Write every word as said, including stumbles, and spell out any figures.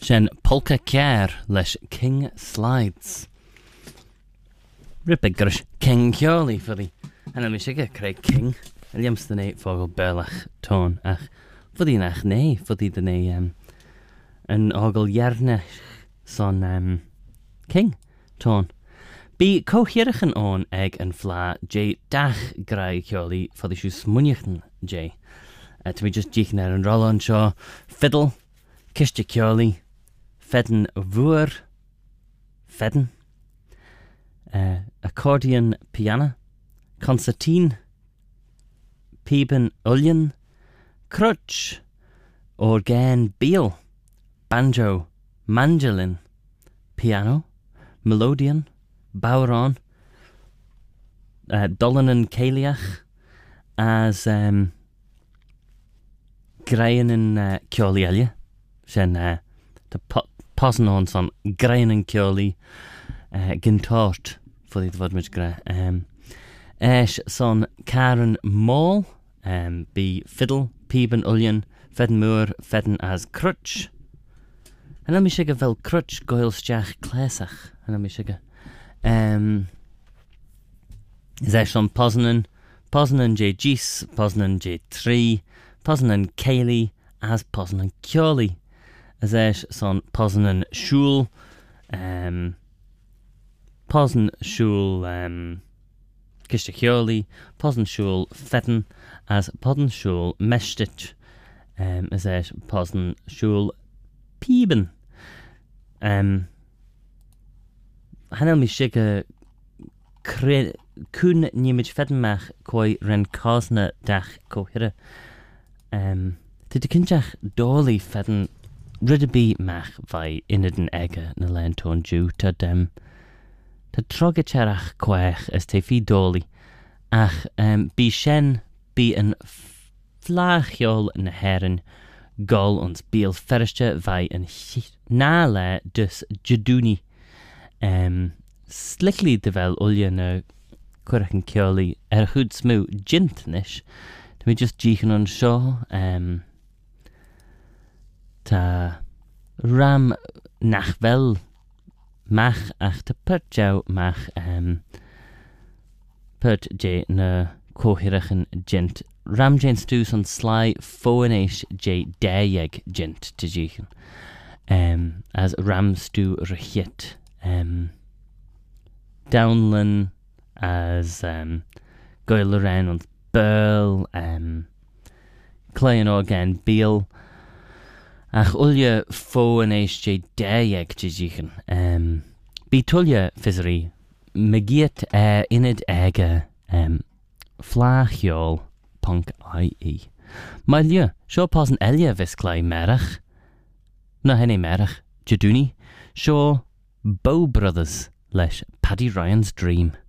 Shen Polka Care lesh King Slides. Ripper grish King Kjoli for the and I'm sugar Craig King. Williams the nate fogel berlach tone ach for the nach nay for the nay um an ogle yarnech son um King tone. Be cohirichen on egg and fla J dach grai Kjoli for the shoes munnichten J. Uh, to be just jichen er and roll on shaw fiddle kishte Kjoli. Fedden voer, fedden, uh, accordion piano, concertine, pieben ullion, crutch, organ beal, banjo, mandolin, piano, melodion, bowron, uh, dullen caliach, as um, grain in uh, Kjoli shen uh, the pot. Passen on son grain and Kjoli uh, gintort for the vodmich gra um esh son Karen Mall um be fiddle pieben ullion fedden moor fedden as crutch and let me shigga vel crutch goil stach klesach and let me shigga um is esh son Poznanen Poznanen J Gis Poznanen J three Poznanen Kaylee as Poznanen Kjoli. As esh son Poznanen Schul, um, Poznan Schul, um, Kishtakioli, Poznan Schul Fedden, as Poznan Schul Meshtich, um, as esh Poznan Schul Pieben. Um, Hanel mi shigga kun nimage Feddenmach koi ren kosna dach kohira. Um, did the kinchach dolly Fedden Ridderby mach vai iniden egge na lenton Jew ta dem ta trogecherach quech as te fi doli ach um, bi shen bi en flachiol na herren gol ons biel ferste vai en na le dus jeduni um, slickly de vel ulje na kurchen kjoli er goed smu jintnish to we just jichen on show um, ta ram nach vel mach ach ta pert jou mach um, pert je na cohirichen gent ram jen stu son sly foenish je dayeg gent te jichen um, as ram stu rechit um, downlin as um, goileran on burl um, klein organ beal ach ulje fo en eis je dayeg te jichen um, bi tulje fizzery megiet uh, inid ege um, flachiol punk ie Malje, sjo passen elje visklai merach na henne merach jeduni sjo Bow Brothers lesh Paddy Ryan's Dream.